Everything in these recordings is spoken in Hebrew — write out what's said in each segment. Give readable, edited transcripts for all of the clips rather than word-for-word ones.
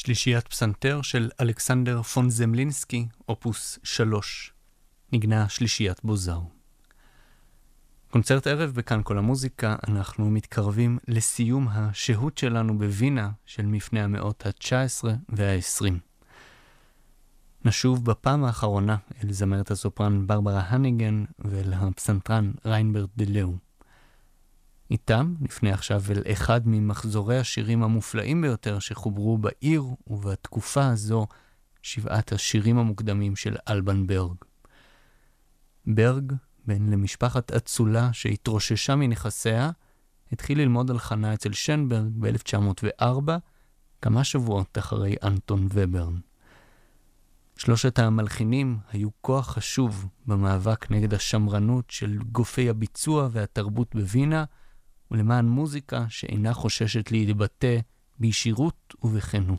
שלישיית פסנתר של אלכסנדר פון זמלינסקי, אופוס 3. נגנה שלישיית בוזר. קונצרט ערב בכאן כל המוזיקה, אנחנו מתקרבים לסיום השהות שלנו בווינה של מפני המאות ה-19 וה-20. נשוב בפעם האחרונה אל זמרת הסופרן ברברה הניגן ואל הפסנתרן ריינברד דלאו. איתם נפנה עכשיו אל אחד ממחזורי השירים המופלאים ביותר שחוברו בעיר ובתקופה הזו, 7 השירים המוקדמים של אלבן ברג. ברג, בן למשפחת אצולה שהתרוששה מנכסיה, התחיל ללמוד הלחנה אצל שנברג ב-1904, כמה שבועות אחרי אנטון וברן. 3 המלחינים היו כוח חשוב במאבק נגד השמרנות של גופי הביצוע והתרבות בווינה, ולמען מוזיקה שאינה חוששת להתבטא בישירות ובכנות.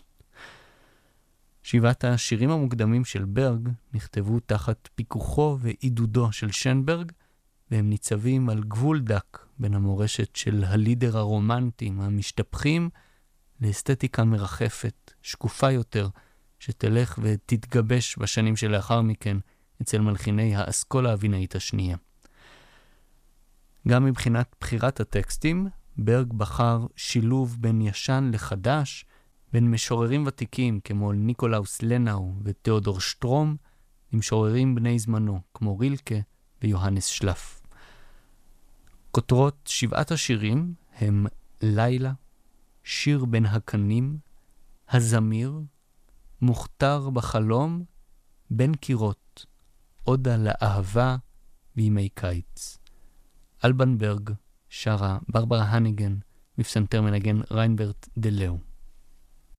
7 השירים המוקדמים של ברג נכתבו תחת פיקוחו ועידודו של שנברג, והם ניצבים על גבול דק בין המורשת של הלידר הרומנטים המשתפכים לאסתטיקה מרחפת, שקופה יותר, שתלך ותתגבש בשנים שלאחר מכן אצל מלחיני האסכולה הווינאית השנייה. גם מבחינת בחירת הטקסטים, ברג בחר שילוב בין ישן לחדש, בין משוררים ותיקים כמו ניקולאוס לנאו ותיאודור שטרום, עם משוררים בני זמנו כמו רילקה ויוהנס שלף. כותרות 7 השירים הם לילה, שיר בין הקנים, הזמיר, מוכתר בחלום, בין קירות, עודה לאהבה וימי קיץ. אלבן ברג שרה ברברה הניגן, בפסנתר מנגן ריינברד דלאו.